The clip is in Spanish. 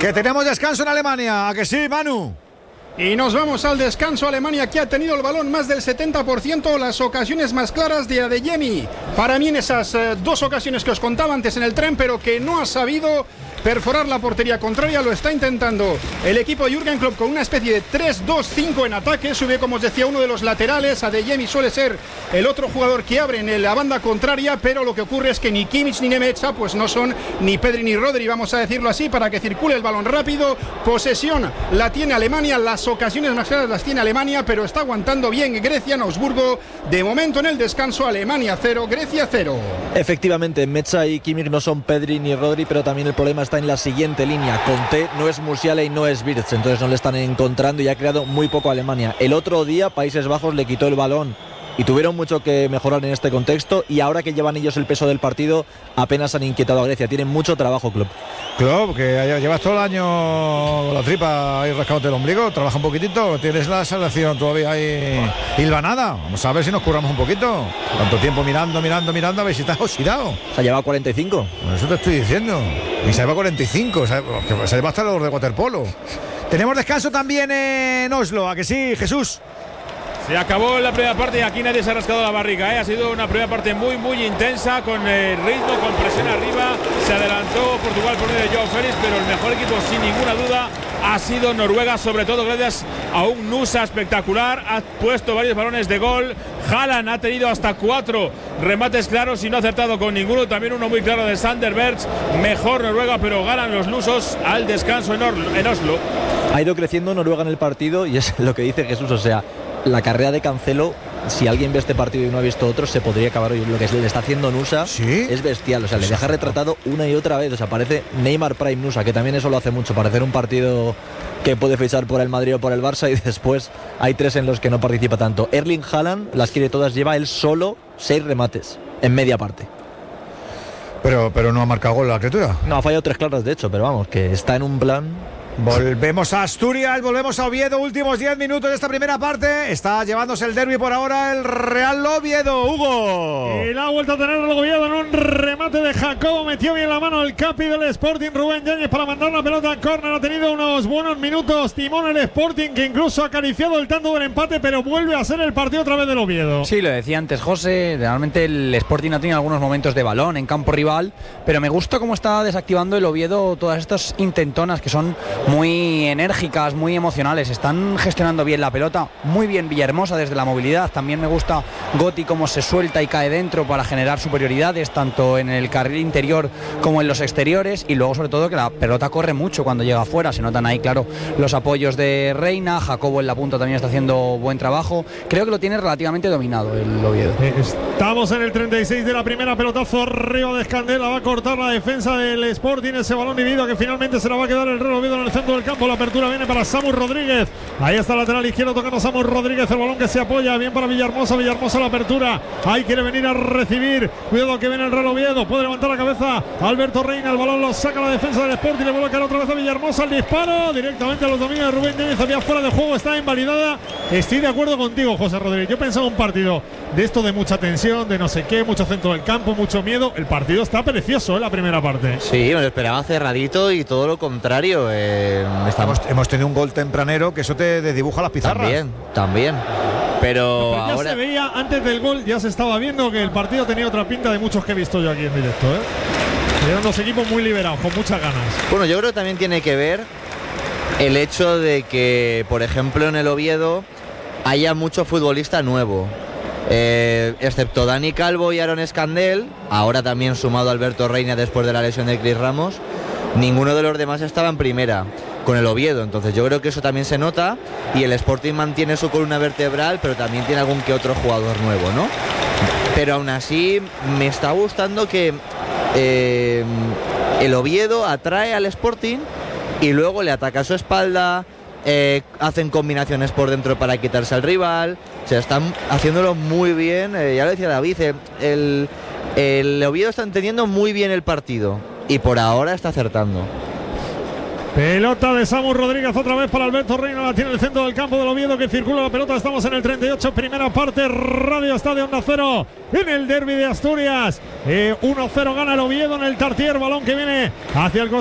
Que tenemos descanso en Alemania, ¿a que sí, Manu? Y nos vamos al descanso. Alemania, que ha tenido el balón más del 70%, las ocasiones más claras de Adeyemi. Para mí en esas dos ocasiones que os contaba antes en el tren, pero que no ha sabido perforar la portería contraria. Lo está intentando el equipo de Jürgen Klopp con una especie de 3-2-5 en ataque. Sube, como os decía, uno de los laterales. Adeyemi suele ser el otro jugador que abre en la banda contraria, pero lo que ocurre es que ni Kimmich ni Nemecha pues no son ni Pedri ni Rodri, vamos a decirlo así, para que circule el balón rápido. Posesión la tiene Alemania, las ocasiones más claras las tiene Alemania, pero está aguantando bien Grecia en Augsburgo. De momento en el descanso, Alemania 0, Grecia 0. Efectivamente, Mecha y Kimmich no son Pedri ni Rodri, pero también el problema está en la siguiente línea. Conté no es Musiala y no es Wirtz, entonces no le están encontrando y ha creado muy poco a Alemania. El otro día Países Bajos le quitó el balón y tuvieron mucho que mejorar en este contexto, y ahora que llevan ellos el peso del partido apenas han inquietado a Grecia. Tienen mucho trabajo, Klopp, que llevas todo el año con la tripa ahí rascándote el ombligo, trabaja un poquitito, tienes la selección todavía ahí hilvanada. Vamos a ver si nos curramos un poquito. Tanto tiempo mirando, a ver si estás oxidado. Se ha llevado 45. Eso te estoy diciendo. Y se lleva 45, se lleva hasta los de waterpolo. Tenemos descanso también en Oslo, ¿a que sí, Jesús? Se acabó la primera parte y aquí nadie se ha rascado la barriga, ¿eh? Ha sido una primera parte muy, muy intensa, con ritmo, con presión arriba. Se adelantó Portugal por medio de Joao Félix, pero el mejor equipo, sin ninguna duda, ha sido Noruega, sobre todo gracias a un Nusa espectacular. Ha puesto varios balones de gol. Haaland ha tenido hasta 4 remates claros y no ha acertado con ninguno. También uno muy claro de Sander Berge. Mejor Noruega, pero ganan los lusos al descanso en Oslo. Ha ido creciendo Noruega en el partido y es lo que dice Jesús, o sea, la carrera de Cancelo, si alguien ve este partido y no ha visto otro, se podría acabar hoy. Lo que le está haciendo Nusa, ¿sí?, es bestial. O sea, le deja retratado una y otra vez. O sea, parece Neymar Prime Nusa, que también eso lo hace mucho. Parecer un partido que puede fichar por el Madrid o por el Barça, y después hay 3 en los que no participa tanto. Erling Haaland las quiere todas, lleva él solo 6 remates en media parte. Pero no ha marcado gol la criatura. No, ha fallado 3 claras, de hecho, pero vamos, que está en un plan. Volvemos a Asturias, volvemos a Oviedo. Últimos 10 minutos de esta primera parte. Está llevándose el derbi por ahora el Real Oviedo, Hugo. Y la ha vuelto a tener el Oviedo en un remate de Jacobo. Metió bien la mano el capi del Sporting, Rubén Yáñez, para mandar la pelota a córner. Ha tenido unos buenos minutos Timón el Sporting, que incluso ha acariciado el tanto del empate, pero vuelve a ser el partido otra vez del Oviedo. Sí, lo decía antes José, realmente el Sporting ha tenido algunos momentos de balón en campo rival, pero me gusta cómo está desactivando el Oviedo todas estas intentonas que son muy enérgicas, muy emocionales. Están gestionando bien la pelota, muy bien Villahermosa desde la movilidad. También me gusta Gotti cómo se suelta y cae dentro para generar superioridades tanto en el carril interior como en los exteriores, y luego sobre todo que la pelota corre mucho cuando llega afuera. Se notan ahí, claro, los apoyos de Reina. Jacobo en la punta también está haciendo buen trabajo. Creo que lo tiene relativamente dominado el Oviedo. Estamos en el 36 de la primera. Pelotazo arriba de Escandela, va a cortar la defensa del Sporting. Ese balón dividido que finalmente se la va a quedar el Real Oviedo en el centro del campo. La apertura viene para Samu Rodríguez. Ahí está el lateral izquierdo tocando Samu Rodríguez. El balón que se apoya bien para Villahermosa. Villahermosa la apertura. Ahí quiere venir a recibir. Cuidado que viene el Real Oviedo. Puede levantar la cabeza Alberto Reina. El balón lo saca la defensa del Sporting. Le vuelve a caer otra vez a Villahermosa. El disparo directamente a los dominios de Rubén Yáñez. Había fuera de juego. Está invalidada. Estoy de acuerdo contigo, José Rodríguez. Yo pensaba un partido de esto de mucha tensión, de no sé qué, mucho centro del campo, mucho miedo. El partido está precioso, la primera parte. Sí, me lo esperaba cerradito y todo lo contrario. Hemos tenido un gol tempranero que eso te desdibuja las pizarras. También. Pero ya ahora se veía antes del gol, ya se estaba viendo que el partido tenía otra pinta de muchos que he visto yo aquí en directo. Eran dos equipos muy liberados, con muchas ganas. Bueno, yo creo que también tiene que ver el hecho de que, por ejemplo, en el Oviedo haya mucho futbolista nuevo. Excepto Dani Calvo y Aaron Escandel, ahora también sumado Alberto Reina después de la lesión de Cris Ramos, ninguno de los demás estaba en primera con el Oviedo. Entonces yo creo que eso también se nota, y el Sporting mantiene su columna vertebral, pero también tiene algún que otro jugador nuevo, ¿no? Pero aún así me está gustando que el Oviedo atrae al Sporting y luego le ataca a su espalda. Hacen combinaciones por dentro para quitarse al rival. O sea, están haciéndolo muy bien. Ya lo decía David, el Oviedo está entendiendo muy bien el partido y por ahora está acertando. Pelota de Samu Rodríguez otra vez para Alberto Reina. La tiene el centro del campo del Oviedo, que circula la pelota. Estamos en el 38, primera parte. Radio Estadio Onda Cero en el derbi de Asturias. 1-0 gana el Oviedo en el Tartier. Balón que viene hacia el